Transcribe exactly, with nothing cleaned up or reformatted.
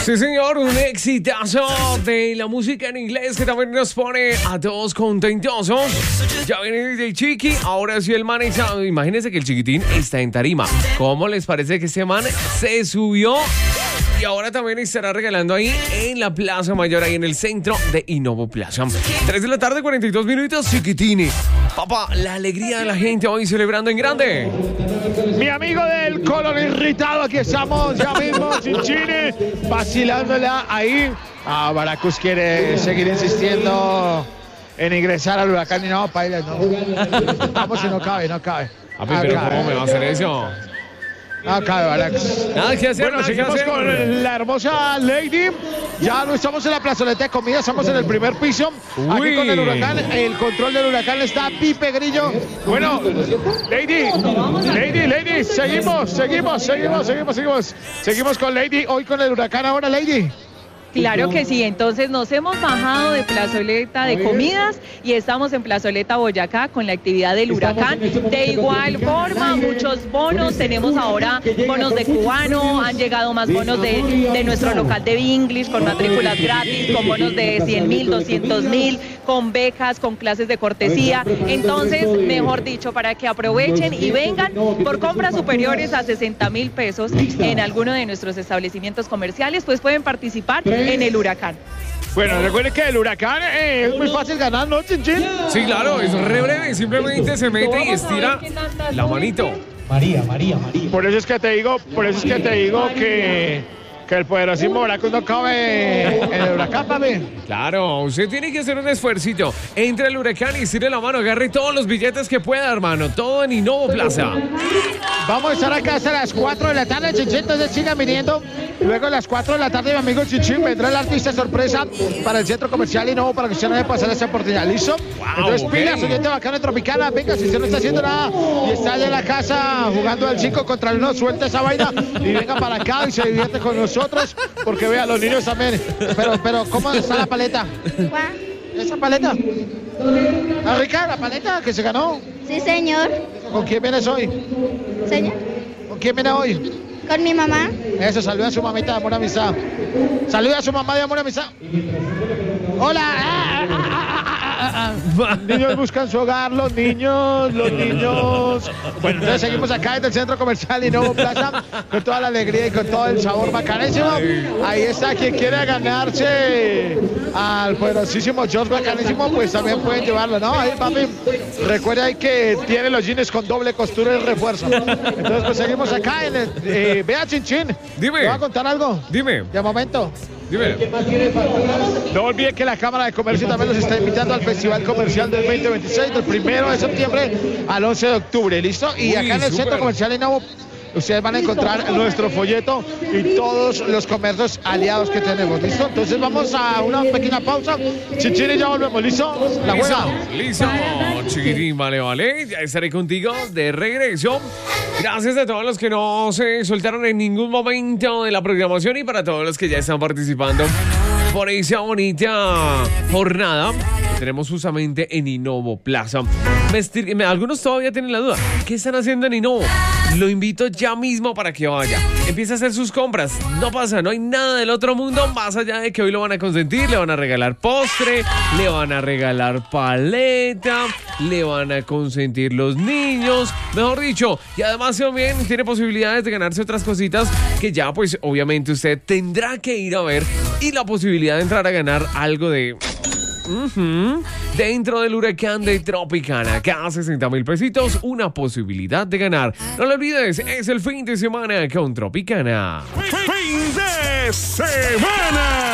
Sí, señor, un exitazo de la música en inglés que también nos pone a todos contentosos. Ya viene D J Chiqui, ahora sí el man está... Imagínense que el chiquitín está en tarima. ¿Cómo les parece que ese man se subió? Y ahora también estará regalando ahí en la Plaza Mayor, ahí en el centro de Innovo Plaza. tres de la tarde, cuarenta y dos minutos, Chiquitini. Papá, la alegría de la gente hoy celebrando en grande. Mi amigo del color irritado, aquí estamos ya mismo, Chinchini, vacilándola ahí. Ah, Baracus quiere seguir insistiendo en ingresar al Huracán y no, paila, no. Vamos si no cabe, no cabe. Papi, pero cabe. ¿cómo me va a hacer eso? No cabe, Baracus. Nada que hacer, Bueno, nada que seguimos hacer. con la hermosa Lady. Ya no estamos en la plazoleta de comida, estamos en el primer piso. Aquí Uy. con el Huracán, el control del Huracán está Pipe Grillo. Bueno, Lady, Lady, Lady, seguimos, seguimos, seguimos, seguimos, seguimos. Seguimos con Lady, hoy con el Huracán ahora, Lady. Claro que sí, entonces nos hemos bajado de plazoleta de comidas y estamos en plazoleta Boyacá con la actividad del Huracán. De igual forma, muchos bonos, tenemos ahora bonos de cubano, han llegado más bonos de, de nuestro local de English con matrículas gratis, con bonos de cien mil, doscientos mil, con becas, con clases de cortesía. Entonces, mejor dicho, para que aprovechen y vengan por compras superiores a sesenta mil pesos en alguno de nuestros establecimientos comerciales, pues pueden participar en el Huracán. Bueno, recuerden que el Huracán eh, es muy fácil ganar, ¿no, Chinchín? Sí, claro, es re breve, simplemente se mete y estira la manito. María, María, María. Por eso es que te digo, por eso es que te digo que, que el poderosísimo Baracus no cabe en el Huracán, papi. Claro, usted tiene que hacer un esfuercito. Entre el Huracán y estire la mano, agarre todos los billetes que pueda, hermano. Todo en Innovo Plaza. Vamos a estar acá hasta las cuatro de la tarde, Chinchín, entonces sigan viniendo. Luego a las cuatro de la tarde, mi amigo Chinchín, vendrá el artista sorpresa para el centro comercial Innovo para que usted no debe pasar esa oportunidad. ¿Listo? Entonces, ok. pilas, oyente bacano Tropicana. Venga, si usted no está haciendo nada y está allá en la casa jugando al cinco contra el uno, suelta esa vaina y venga para acá y se divierte con nosotros. Porque vea, los niños también. Pero, pero, ¿cómo está la paleta? ¿Esa paleta? ¿Ah, rica la paleta que se ganó? Sí, señor. ¿Con quién vienes hoy? Señor. ¿Con quién viene hoy? Con mi mamá. Eso, saluda a su mamita de amor y amistad. Saluda a su mamá de amor y amistad. Hola. Ah, ah, ah, ah, ah, ah. Niños buscan su hogar, los niños, los niños. Bueno, entonces seguimos acá desde el centro comercial Innovo Plaza con toda la alegría y con todo el sabor bacanísimo. Ahí está, quien quiera ganarse al poderosísimo George bacanísimo, pues también pueden llevarlo, ¿no? Ahí, papi, recuerda ahí que tiene los jeans con doble costura y refuerzo. Entonces, pues seguimos acá en el... Eh, vea, Chinchín. Dime. ¿Te va a contar algo? Dime, De momento. dime. No olviden que la Cámara de Comercio también los está invitando al Festival Comercial del veinte veintiséis, del primero de septiembre al once de octubre, ¿listo? Y Uy, acá en el súper. Centro Comercial Innovo ustedes van a encontrar nuestro folleto y todos los comercios aliados que tenemos, ¿listo? Entonces vamos a una pequeña pausa. Chinchín y ya volvemos, ¿listo? La juega. Listo, listo. Chiquitín, vale, vale. Ya estaré contigo de regreso. Gracias a todos los que no se soltaron en ningún momento de la programación y para todos los que ya están participando por esa bonita jornada que tenemos justamente en Innovo Plaza. Me estir- me- algunos todavía tienen la duda. ¿Qué están haciendo en Innovo? Lo invito ya mismo para que vaya. Empiece a hacer sus compras. No pasa, no hay nada del otro mundo más allá de que hoy lo van a consentir. Le van a regalar postre, le van a regalar paleta, le van a consentir los niños. Mejor dicho, y además también tiene posibilidades de ganarse otras cositas que ya pues obviamente usted tendrá que ir a ver y la posibilidad de entrar a ganar algo de... Uh-huh. Dentro del Huracán de Tropicana, cada sesenta mil pesitos, una posibilidad de ganar. No lo olvides, es el fin de semana con Tropicana. ¡Fin de semana!